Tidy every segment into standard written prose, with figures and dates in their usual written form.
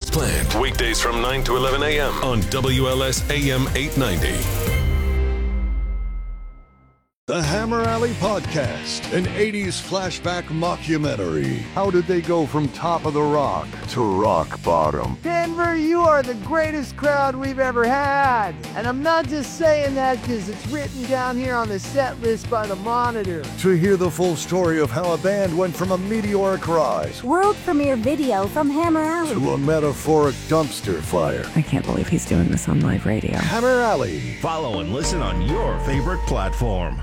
as planned. Weekdays from 9 to 11 a.m. on WLS AM 890. The Hammer Alley Podcast, an 80s flashback mockumentary. How did they go from top of the rock to rock bottom? Denver, you are the greatest crowd we've ever had. And I'm not just saying that because it's written down here on the set list by the Monitor. To hear the full story of how a band went from a meteoric rise, world premiere video from Hammer Alley, to a metaphoric dumpster fire. I can't believe he's doing this on live radio. Hammer Alley. Follow and listen on your favorite platform.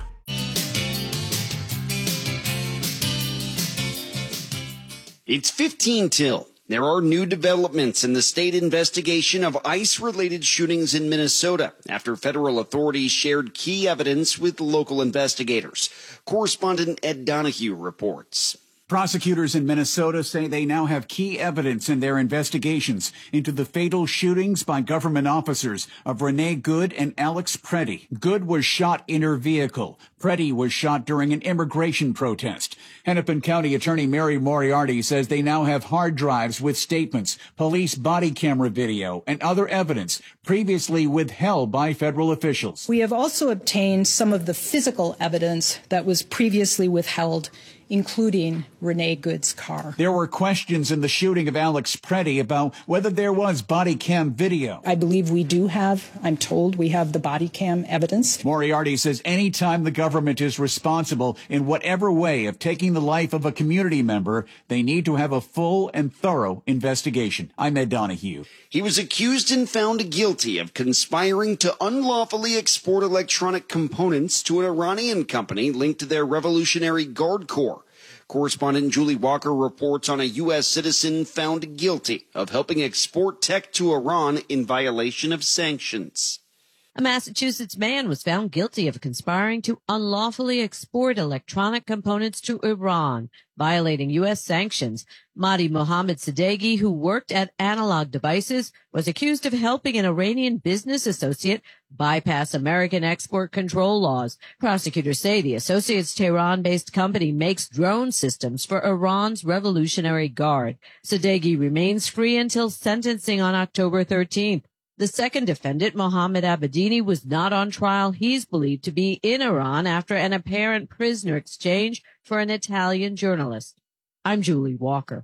It's 15 till. There are new developments in the state investigation of ICE-related shootings in Minnesota after federal authorities shared key evidence with local investigators. Correspondent Ed Donahue reports. Prosecutors in Minnesota say they now have key evidence in their investigations into the fatal shootings by government officers of Renee Good and Alex Preddy. Good was shot in her vehicle. Preddy was shot during an immigration protest. Hennepin County Attorney Mary Moriarty says they now have hard drives with statements, police body camera video, and other evidence previously withheld by federal officials. We have also obtained some of the physical evidence that was previously withheld, including Renee Good's car. There were questions in the shooting of Alex Preddy about whether there was body cam video. I believe we do have, I'm told, we have the body cam evidence. Moriarty says any time the government is responsible in whatever way of taking the life of a community member, they need to have a full and thorough investigation. I'm Ed Donahue. He was accused and found guilty of conspiring to unlawfully export electronic components to an Iranian company linked to their Revolutionary Guard Corps. Correspondent Julie Walker reports on a U.S. citizen found guilty of helping export tech to Iran in violation of sanctions. A Massachusetts man was found guilty of conspiring to unlawfully export electronic components to Iran, violating U.S. sanctions. Mahdi Mohammed Sadeghi, who worked at Analog Devices, was accused of helping an Iranian business associate bypass American export control laws. Prosecutors say the associate's Tehran-based company makes drone systems for Iran's Revolutionary Guard. Sadeghi remains free until sentencing on October 13th. The second defendant, Mohammed Abedini, was not on trial. He's believed to be in Iran after an apparent prisoner exchange for an Italian journalist. I'm Julie Walker.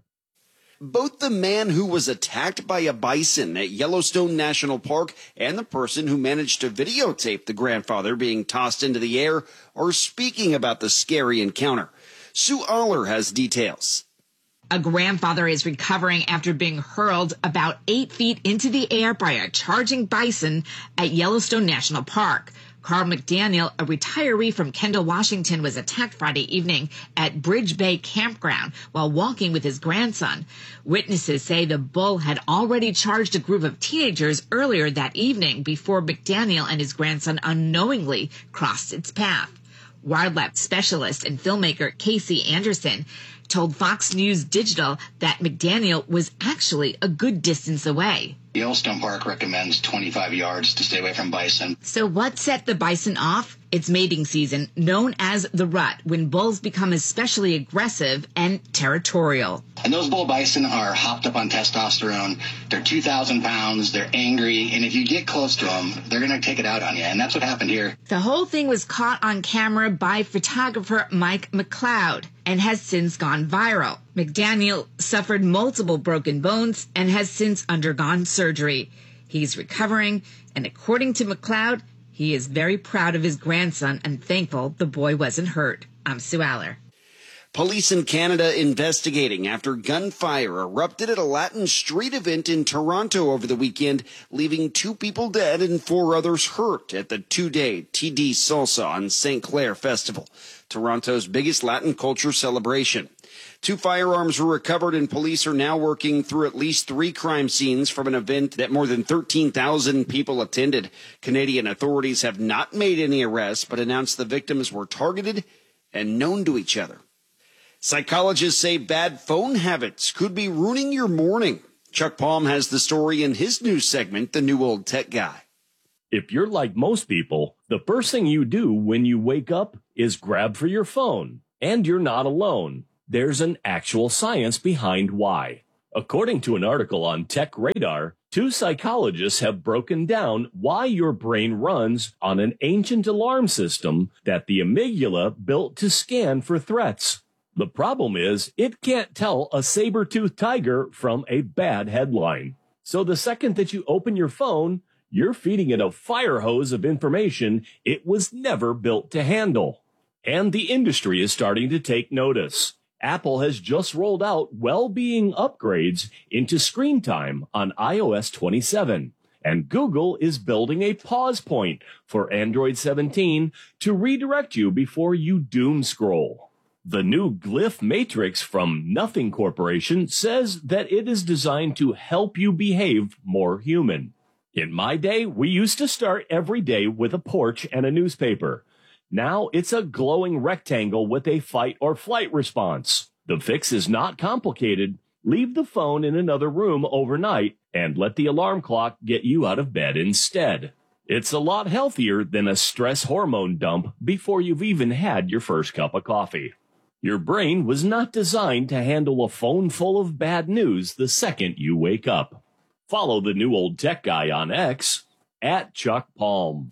Both the man who was attacked by a bison at Yellowstone National Park and the person who managed to videotape the grandfather being tossed into the air are speaking about the scary encounter. Sue Aller has details. A grandfather is recovering after being hurled about 8 feet into the air by a charging bison at Yellowstone National Park. Carl McDaniel, a retiree from Kendall, Washington, was attacked Friday evening at Bridge Bay Campground while walking with his grandson. Witnesses say the bull had already charged a group of teenagers earlier that evening before McDaniel and his grandson unknowingly crossed its path. Wildlife specialist and filmmaker Casey Anderson told Fox News Digital that McDaniel was actually a good distance away. Yellowstone Park recommends 25 yards to stay away from bison. So what set the bison off? It's mating season, known as the rut, when bulls become especially aggressive and territorial. And those bull bison are hopped up on testosterone. They're 2,000 pounds. They're angry. And if you get close to them, they're going to take it out on you. And that's what happened here. The whole thing was caught on camera by photographer Mike McLeod and has since gone viral. McDaniel suffered multiple broken bones and has since undergone surgery. He's recovering, and according to McLeod, he is very proud of his grandson and thankful the boy wasn't hurt. I'm Sue Aller. Police in Canada investigating after gunfire erupted at a Latin street event in Toronto over the weekend, leaving 2 people dead and 4 others hurt at the 2-day TD Salsa on St. Clair Festival, Toronto's biggest Latin culture celebration. 2 firearms were recovered, and police are now working through at least 3 crime scenes from an event that more than 13,000 people attended. Canadian authorities have not made any arrests, but announced the victims were targeted and known to each other. Psychologists say bad phone habits could be ruining your morning. Chuck Palm has the story in his news segment, The New Old Tech Guy. If you're like most people, the first thing you do when you wake up is grab for your phone. And you're not alone. There's an actual science behind why. According to an article on Tech Radar, 2 psychologists have broken down why your brain runs on an ancient alarm system that the amygdala built to scan for threats. The problem is it can't tell a saber-toothed tiger from a bad headline. So the second that you open your phone, you're feeding it a fire hose of information it was never built to handle. And the industry is starting to take notice. Apple has just rolled out well-being upgrades into screen time on iOS 27. And Google is building a pause point for Android 17 to redirect you before you doom scroll. The new Glyph Matrix from Nothing Corporation says that it is designed to help you behave more human. In my day, we used to start every day with a porch and a newspaper. Now it's a glowing rectangle with a fight or flight response. The fix is not complicated. Leave the phone in another room overnight and let the alarm clock get you out of bed instead. It's a lot healthier than a stress hormone dump before you've even had your first cup of coffee. Your brain was not designed to handle a phone full of bad news the second you wake up. Follow the new old tech guy on X at Chuck Palm.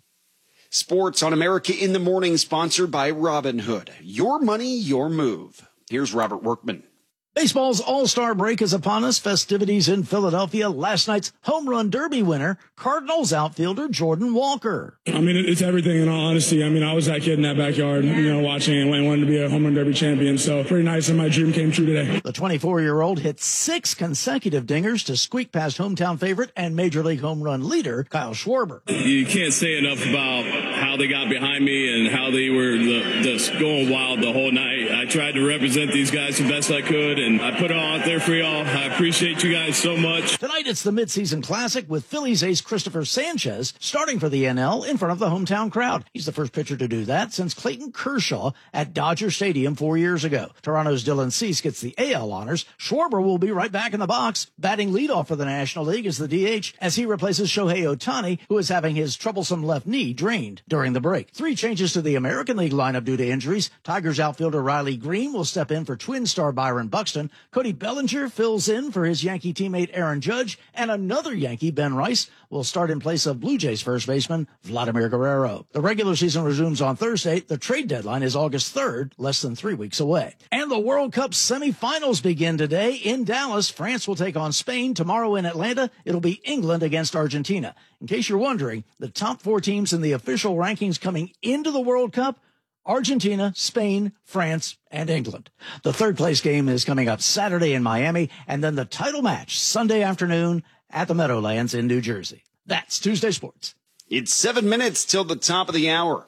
Sports on America in the Morning, sponsored by Robinhood. Your money, your move. Here's Robert Workman. Baseball's All-Star break is upon us. Festivities in Philadelphia. Last night's Home Run Derby winner, Cardinals outfielder Jordan Walker. I mean, it's everything in all honesty. I mean, I was that kid in that backyard, watching and wanted to be a Home Run Derby champion. So pretty nice, and my dream came true today. The 24-year-old hit 6 consecutive dingers to squeak past hometown favorite and Major League home run leader Kyle Schwarber. You can't say enough about how they got behind me and how they were just going wild the whole night. I tried to represent these guys the best I could, and I put it all out there for y'all. I appreciate you guys so much. Tonight it's the midseason classic with Phillies ace Christopher Sanchez starting for the NL in front of the hometown crowd. He's the first pitcher to do that since Clayton Kershaw at Dodger Stadium 4 years ago. Toronto's Dylan Cease gets the AL honors. Schwarber will be right back in the box, batting leadoff for the National League as the DH as he replaces Shohei Ohtani, who is having his troublesome left knee drained during the break. 3 changes to the American League lineup due to injuries. Tigers outfielder Riley Green will step in for Twin star Byron Buxton. Cody Bellinger fills in for his Yankee teammate Aaron Judge, and another Yankee, Ben Rice, will start in place of Blue Jays first baseman Vladimir Guerrero. The regular season resumes on Thursday. The trade deadline is August 3rd, less than 3 weeks away. And the World Cup semifinals begin today in Dallas. France will take on Spain. Tomorrow in Atlanta, it'll be England against Argentina. In case you're wondering, the top 4 teams in the official rankings coming into the World Cup: Argentina, Spain, France, and England. The third place game is coming up Saturday in Miami, and then the title match Sunday afternoon at the Meadowlands in New Jersey. That's Tuesday Sports. It's 7 minutes till the top of the hour.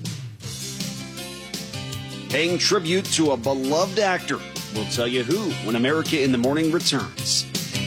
Paying tribute to a beloved actor. We'll tell you who when America in the Morning returns.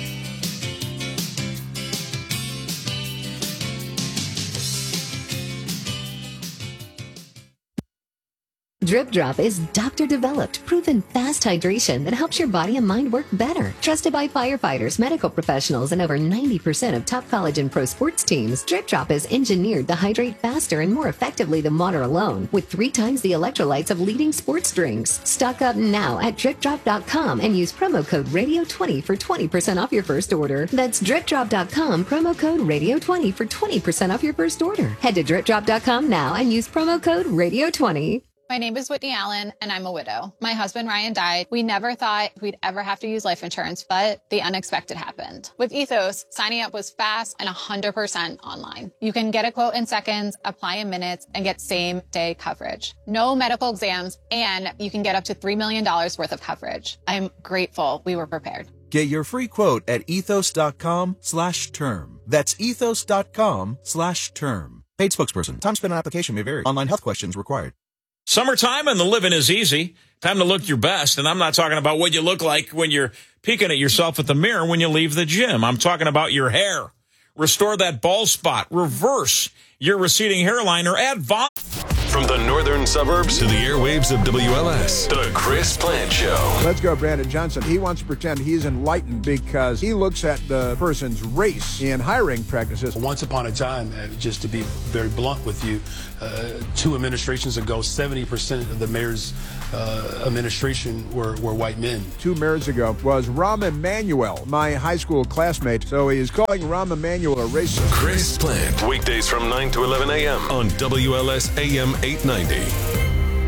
Drip Drop is doctor-developed, proven fast hydration that helps your body and mind work better. Trusted by firefighters, medical professionals, and over 90% of top college and pro sports teams, Drip Drop is engineered to hydrate faster and more effectively than water alone, with 3 times the electrolytes of leading sports drinks. Stock up now at DripDrop.com and use promo code Radio20 for 20% off your first order. That's DripDrop.com, promo code Radio20 for 20% off your first order. Head to DripDrop.com now and use promo code Radio20. My name is Whitney Allen, and I'm a widow. My husband, Ryan, died. We never thought we'd ever have to use life insurance, but the unexpected happened. With Ethos, signing up was fast and 100% online. You can get a quote in seconds, apply in minutes, and get same-day coverage. No medical exams, and you can get up to $3 million worth of coverage. I'm grateful we were prepared. Get your free quote at ethos.com/term. That's ethos.com/term. Paid spokesperson. Time spent on application may vary. Online health questions required. Summertime and the living is easy. Time to look your best. And I'm not talking about what you look like when you're peeking at yourself at the mirror when you leave the gym. I'm talking about your hair. Restore that bald spot. Reverse your receding hairline or add volume. From the northern suburbs to the airwaves of WLS, The Chris Plant Show. Let's go, Brandon Johnson. He wants to pretend he's enlightened because he looks at the person's race in hiring practices. Once upon a time, just to be very blunt with you, 2 administrations ago, 70% of the mayor's administration were white men. 2 mayors ago was Rahm Emanuel, my high school classmate. So he is calling Rahm Emanuel a racist. Chris Plant, weekdays from 9 to 11 a.m. on WLS AM 890.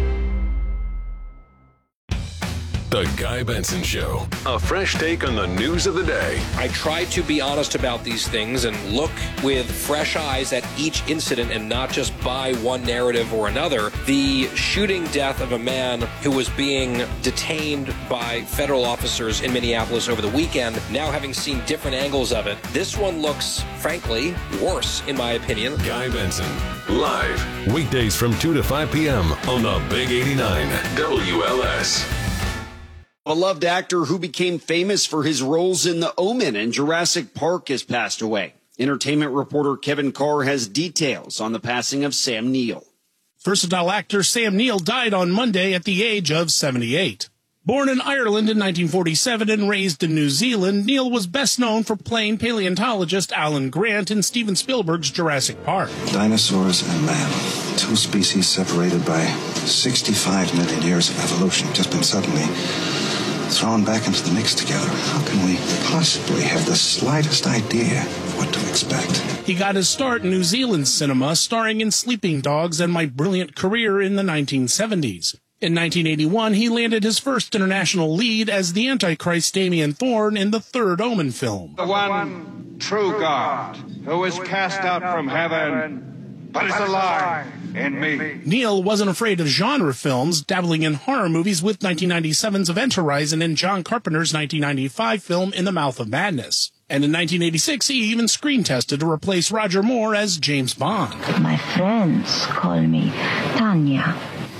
The Guy Benson Show. A fresh take on the news of the day. I try to be honest about these things and look with fresh eyes at each incident and not just buy one narrative or another. The shooting death of a man who was being detained by federal officers in Minneapolis over the weekend, now having seen different angles of it, this one looks, frankly, worse, in my opinion. Guy Benson, live, weekdays from 2 to 5 p.m. on the Big 89 WLS. A beloved actor who became famous for his roles in The Omen and Jurassic Park has passed away. Entertainment reporter Kevin Carr has details on the passing of Sam Neill. Versatile actor Sam Neill died on Monday at the age of 78. Born in Ireland in 1947 and raised in New Zealand, Neill was best known for playing paleontologist Alan Grant in Steven Spielberg's Jurassic Park. Dinosaurs and man, 2 species separated by 65 million years of evolution, just been suddenly thrown back into the mix together. How can we possibly have the slightest idea of what to expect? He got his start in New Zealand cinema, starring in Sleeping Dogs and My Brilliant Career in the 1970s. In 1981, he landed his first international lead as the Antichrist Damien Thorne in the third Omen film. The one true God who was cast out from heaven, but is alive in me. Neill wasn't afraid of genre films, dabbling in horror movies with 1997's Event Horizon and John Carpenter's 1995 film In the Mouth of Madness. And in 1986, he even screen tested to replace Roger Moore as James Bond. My friends call me Tanya.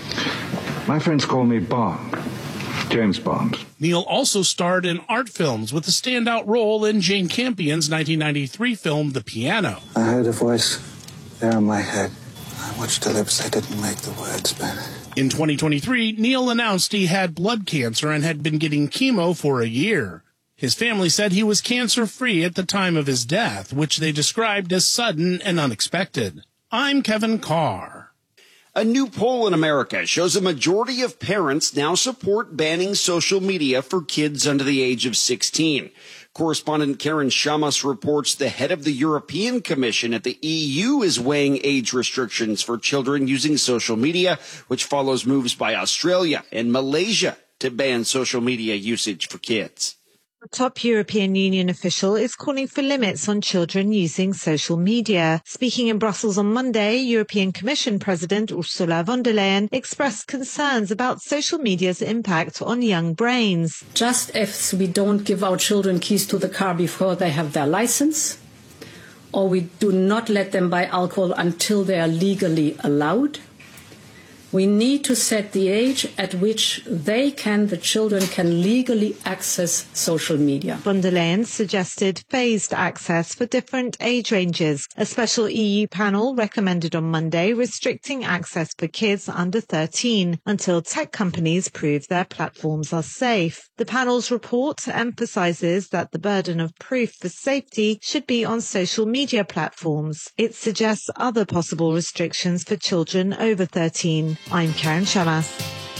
My friends call me Bond. James Bond. Neill also starred in art films with a standout role in Jane Campion's 1993 film The Piano. I heard a voice there in my head. I watched the lips, I didn't make the words, but... In 2023, Neill announced he had blood cancer and had been getting chemo for a year. His family said he was cancer-free at the time of his death, which they described as sudden and unexpected. I'm Kevin Carr. A new poll in America shows a majority of parents now support banning social media for kids under the age of 16. Correspondent Karen Shamas reports the head of the European Commission at the EU is weighing age restrictions for children using social media, which follows moves by Australia and Malaysia to ban social media usage for kids. A top European Union official is calling for limits on children using social media. Speaking in Brussels on Monday, European Commission President Ursula von der Leyen expressed concerns about social media's impact on young brains. Just as we don't give our children keys to the car before they have their license, or we do not let them buy alcohol until they are legally allowed, we need to set the age at which the children can legally access social media. Von der Leyen suggested phased access for different age ranges. A special EU panel recommended on Monday restricting access for kids under 13 until tech companies prove their platforms are safe. The panel's report emphasizes that the burden of proof for safety should be on social media platforms. It suggests other possible restrictions for children over 13. I'm Karen Shamas.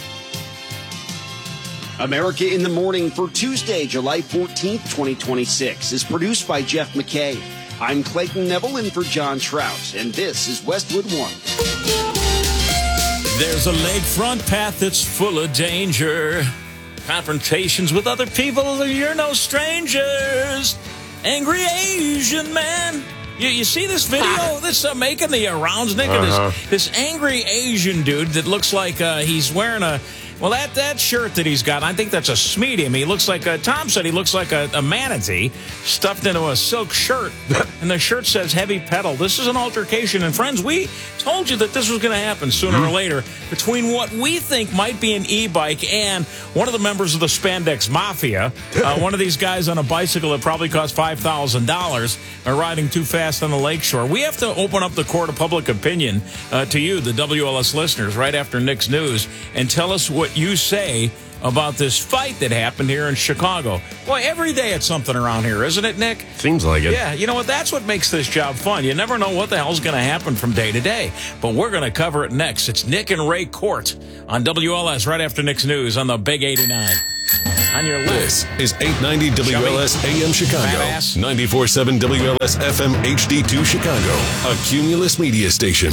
America in the Morning for Tuesday, July 14th, 2026 is produced by Jeff McKay. I'm Clayton Neville in for John Trout, and this is Westwood One. There's a lakefront path that's full of danger. Confrontations with other people, you're no strangers. Angry Asian man. You see this video that's making the rounds, Nick? This angry Asian dude that looks like he's wearing a Well, that shirt that he's got, I think that's a medium. He looks like Tom said he looks like a manatee stuffed into a silk shirt. And the shirt says heavy pedal. This is an altercation. And friends, we told you that this was going to happen sooner or later between what we think might be an e-bike and one of the members of the Spandex Mafia. One of these guys on a bicycle that probably cost $5,000 are riding too fast on the lakeshore. We have to open up the court of public opinion to you, the WLS listeners, right after Nick's news, and tell us what you say about this fight that happened here in Chicago. Boy, every day it's something around here, isn't it, Nick? Seems like it. Yeah, you know what? That's what makes this job fun. You never know what the hell's going to happen from day to day. But we're going to cover it next. It's Nick and Ray Court on WLS right after Nick's news on the Big 89. On your list. This is 890 WLS AM Chicago, 94.7 WLS FM HD2 Chicago, a Cumulus media station.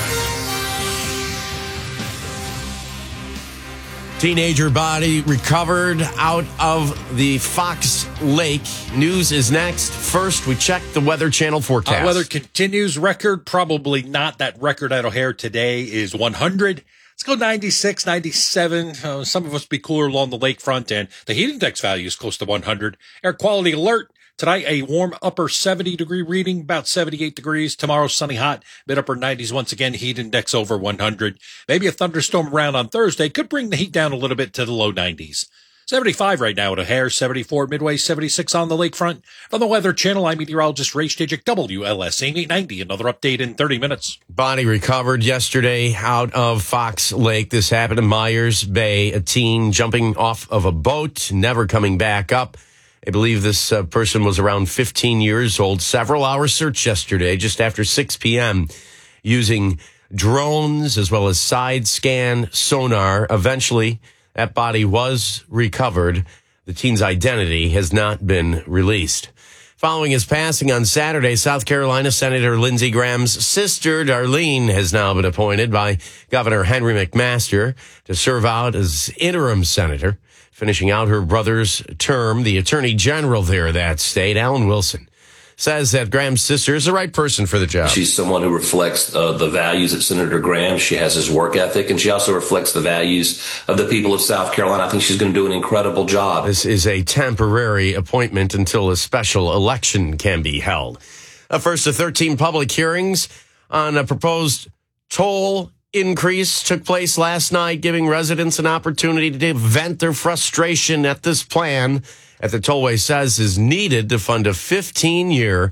Teenager body recovered out of the Fox Lake. News is next. First, we check the Weather Channel forecast. Weather continues. Record, probably not. That record at O'Hare today is 100. Let's go 96, 97. Some of us be cooler along the lakefront, and the heat index value is close to 100. Air quality alert. Tonight, a warm upper 70-degree reading, about 78 degrees. Tomorrow, sunny hot, mid-upper 90s once again, heat index over 100. Maybe a thunderstorm around on Thursday could bring the heat down a little bit to the low 90s. 75 right now at O'Hare, 74 Midway, 76 on the lakefront. From the Weather Channel, I'm meteorologist Ray Stajic, WLS 890. Another update in 30 minutes. Body recovered yesterday out of Fox Lake. This happened in Myers Bay. A teen jumping off of a boat, never coming back up. I believe this person was around 15 years old. Several hours search yesterday, just after 6 p.m., using drones as well as side scan sonar. Eventually, that body was recovered. The teen's identity has not been released. Following his passing on Saturday, South Carolina Senator Lindsey Graham's sister, Darlene, has now been appointed by Governor Henry McMaster to serve out as interim senator. Finishing out her brother's term, the attorney general there of that state, Alan Wilson, says that Graham's sister is the right person for the job. She's someone who reflects the values of Senator Graham. She has his work ethic, and she also reflects the values of the people of South Carolina. I think she's going to do an incredible job. This is a temporary appointment until a special election can be held. First of 13 public hearings on a proposed toll increase took place last night, giving residents an opportunity to vent their frustration at this plan that the tollway says is needed to fund a 15-year,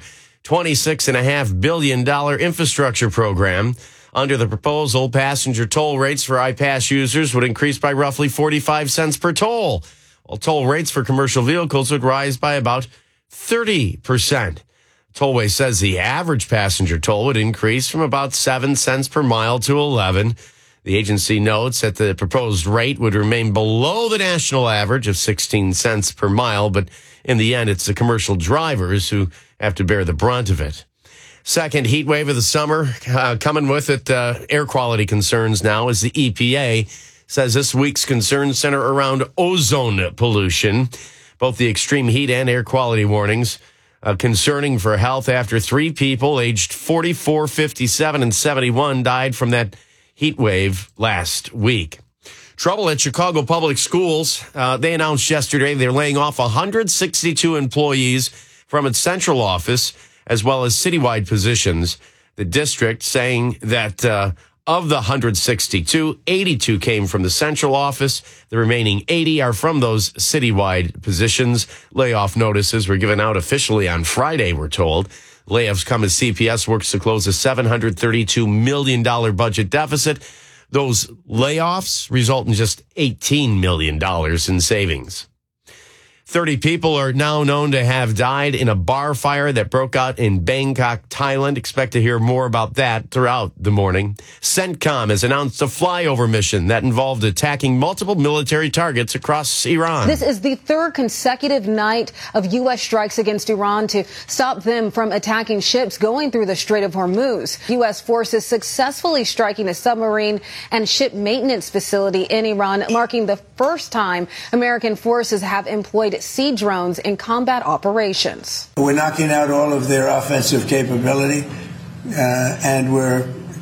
$26.5 billion infrastructure program. Under the proposal, passenger toll rates for iPass users would increase by roughly 45 cents per toll, while toll rates for commercial vehicles would rise by about 30%. Tollway says the average passenger toll would increase from about 7 cents per mile to 11. The agency notes that the proposed rate would remain below the national average of 16 cents per mile, but in the end, it's the commercial drivers who have to bear the brunt of it. Second heat wave of the summer, coming with it air quality concerns now, as the EPA says this week's concerns center around ozone pollution. Both the extreme heat and air quality warnings concerning for health after 3 people aged 44, 57, and 71 died from that heat wave last week. Trouble at Chicago Public Schools. They announced yesterday they're laying off 162 employees from its central office as well as citywide positions. The district saying that of the 162, 82 came from the central office. The remaining 80 are from those citywide positions. Layoff notices were given out officially on Friday, we're told. Layoffs come as CPS works to close a $732 million budget deficit. Those layoffs result in just $18 million in savings. 30 people are now known to have died in a bar fire that broke out in Bangkok, Thailand. Expect to hear more about that throughout the morning. CENTCOM has announced a flyover mission that involved attacking multiple military targets across Iran. This is the third consecutive night of U.S. strikes against Iran to stop them from attacking ships going through the Strait of Hormuz. U.S. forces successfully striking a submarine and ship maintenance facility in Iran, marking the first time American forces have employed sea drones in combat operations. We're knocking out all of their offensive capability, and we're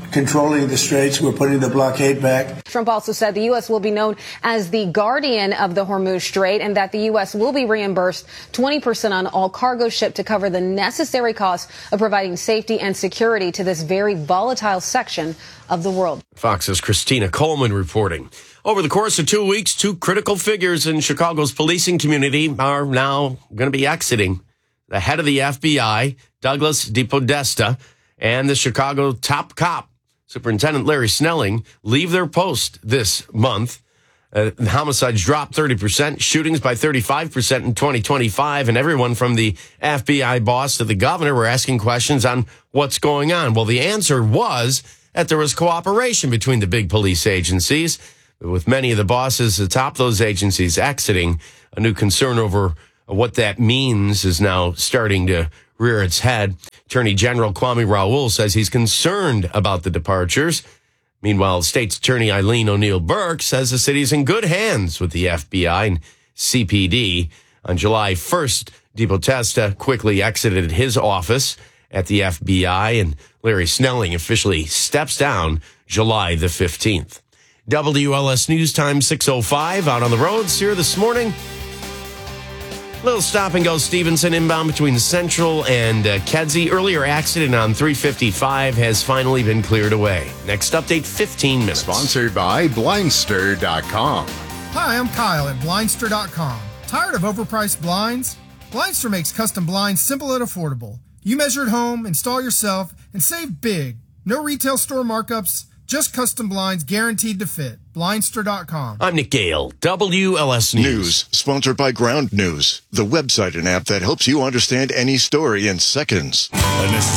controlling the straits. We're putting the blockade back. Trump also said the U.S. will be known as the guardian of the Hormuz Strait and that the U.S. will be reimbursed 20% on all cargo shipped to cover the necessary costs of providing safety and security to this very volatile section of the world. Fox's Christina Coleman reporting. Over the course of 2 weeks, 2 critical figures in Chicago's policing community are now going to be exiting. The head of the FBI, Douglas DePodesta, and the Chicago top cop, Superintendent Larry Snelling, leave their post this month. Homicides dropped 30%, shootings by 35% in 2025, and everyone from the FBI boss to the governor were asking questions on what's going on. Well, the answer was that there was cooperation between the big police agencies, with many of the bosses atop those agencies exiting. A new concern over what that means is now starting to rear its head. Attorney General Kwame Raoul says he's concerned about the departures. Meanwhile, State's Attorney Eileen O'Neill Burke says the city's in good hands with the FBI and CPD. On July 1st, DePodesta quickly exited his office at the FBI, and Larry Snelling officially steps down July the 15th. WLS News Time 6:05 out on the roads here this morning. Little stop and go Stevenson inbound between Central and Kedzie. Earlier accident on 355 has finally been cleared away. Next update, 15 minutes. Sponsored by Blindster.com. Hi, I'm Kyle at Blindster.com. Tired of overpriced blinds? Blindster makes custom blinds simple and affordable. You measure at home, install yourself, and save big. No retail store markups, just custom blinds guaranteed to fit. Blindster.com. I'm Nick Gale, WLS News. Sponsored by Ground News, the website and app that helps you understand any story in seconds. And this is